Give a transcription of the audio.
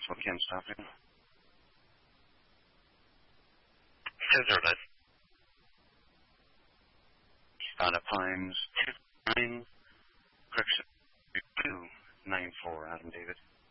What can't stop you? Scissor-less. Spada Pines 29, Correction 294, Adam David.